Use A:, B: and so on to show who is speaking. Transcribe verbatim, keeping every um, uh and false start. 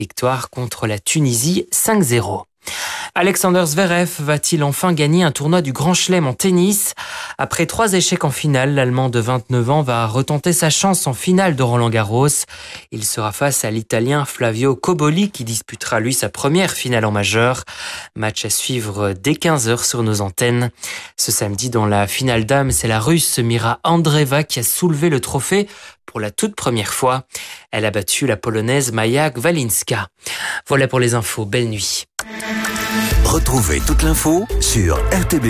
A: Victoire contre la Tunisie cinq zéro. Alexander Zverev va-t-il enfin gagner un tournoi du Grand Chelem en tennis ? Après trois échecs en finale, l'Allemand de vingt-neuf ans va retenter sa chance en finale de Roland-Garros. Il sera face à l'Italien Flavio Cobolli qui disputera lui sa première finale en majeur. Match à suivre dès quinze heures sur nos antennes. Ce samedi dans la finale dames, c'est la Russe Mira Andreeva qui a soulevé le trophée pour la toute première fois. Elle a battu la Polonaise Maja Gwalinska. Voilà pour les infos, belle nuit.
B: Retrouvez toute l'info sur r t b